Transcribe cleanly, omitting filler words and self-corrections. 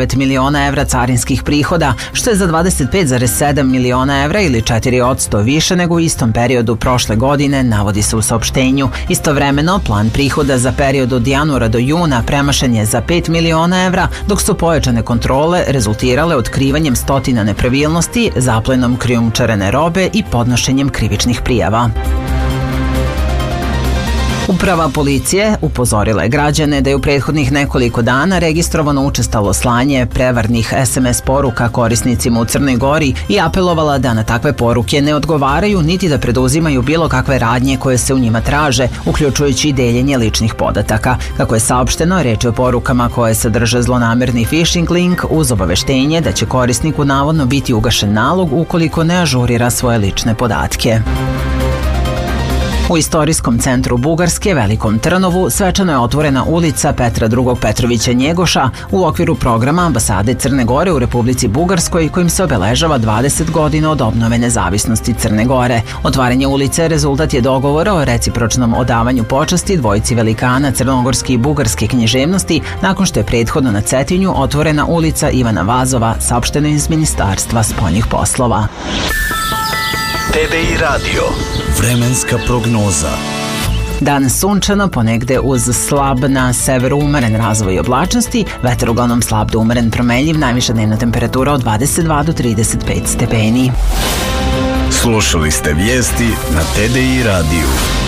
9 miliona evra carinskih prihoda, što je za 25,7 miliona evra ili 4% više nego u istom periodu prošle godine, navodi se u saopštenju. Istovremeno, plan prihoda za period od januara do juna premašen je za 5 miliona evra, dok su pojačane kontrole rezultirale otkrivanjem stotina nepravilnosti, zaplenom krijumčarene robe i podnošenjem krivičnih prijava. Uprava policije upozorila je građane da je u prethodnih nekoliko dana registrovano učestalo slanje prevarnih SMS poruka korisnicima u Crnoj Gori i apelovala da na takve poruke ne odgovaraju niti da preduzimaju bilo kakve radnje koje se u njima traže, uključujući i deljenje ličnih podataka. Kako je saopšteno, reč je o porukama koje sadrže zlonamerni phishing link uz obaveštenje da će korisniku navodno biti ugašen nalog ukoliko ne ažurira svoje lične podatke. U istorijskom centru Bugarske, Velikom Trnovu, svečano je otvorena ulica Petra II. Petrovića Njegoša u okviru programa Ambasade Crne Gore u Republici Bugarskoj, kojim se obeležava 20 godina od obnove nezavisnosti Crne Gore. Otvaranje ulice rezultat je dogovora o recipročnom odavanju počasti dvojici velikana crnogorske i bugarske književnosti nakon što je prethodno na Cetinju otvorena ulica Ivana Vazova, saopšteno iz Ministarstva spoljnih poslova. TDI Radio. Vremenska prognoza. Danas sunčano, ponegde uz slab na severu umeren razvoj oblačnosti, vetar uglavnom slab do umeren promenljiv, najviša dnevna temperatura od 22 do 35 stepeni. Slušali ste vijesti na TDI Radio.